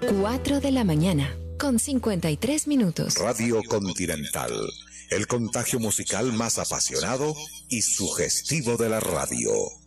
4 de la mañana, con 53 minutos. Radio Continental, el contagio musical más apasionado y sugestivo de la radio.